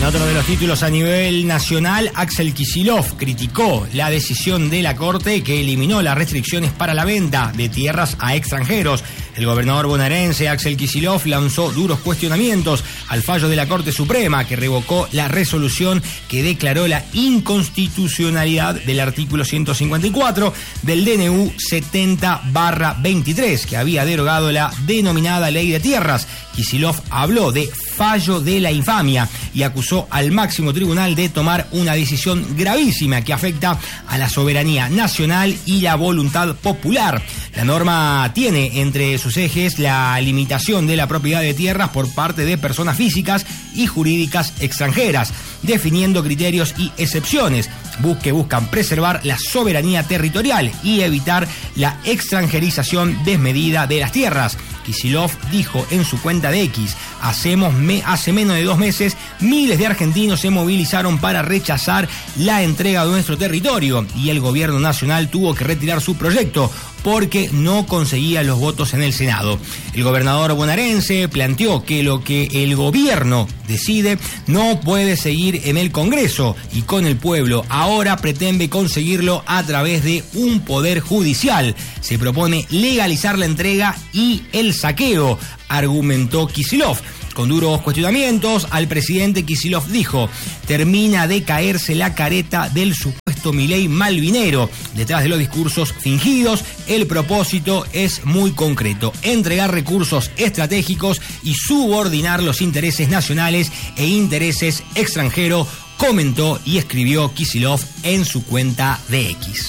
En otro de los títulos a nivel nacional, Axel Kicillof criticó la decisión de la Corte que eliminó las restricciones para la venta de tierras a extranjeros. El gobernador bonaerense Axel Kicillof lanzó duros cuestionamientos al fallo de la Corte Suprema que revocó la resolución que declaró la inconstitucionalidad del artículo 154 del DNU 70/23, que había derogado la denominada Ley de Tierras. Kicillof habló de fallo de la infamia y acusó al máximo tribunal de tomar una decisión gravísima que afecta a la soberanía nacional y la voluntad popular. La norma tiene entre sus ejes la limitación de la propiedad de tierras por parte de personas físicas y jurídicas extranjeras, definiendo criterios y excepciones que buscan preservar la soberanía territorial y evitar la extranjerización desmedida de las tierras. Kicillof dijo en su cuenta de X: hace menos de 2 meses, miles de argentinos se movilizaron para rechazar la entrega de nuestro territorio y el gobierno nacional tuvo que retirar su proyecto porque no conseguía los votos en el Senado. El gobernador bonaerense planteó que lo que el gobierno decide no puede seguir en el Congreso y con el pueblo. Ahora pretende conseguirlo a través de un poder judicial. Se propone legalizar la entrega y el saqueo, argumentó Kicillof. Con duros cuestionamientos al presidente, Kicillof dijo: termina de caerse la careta del supuesto Milei malvinero. Detrás de los discursos fingidos, el propósito es muy concreto: entregar recursos estratégicos y subordinar los intereses nacionales e intereses extranjeros, comentó y escribió Kicillof en su cuenta de X.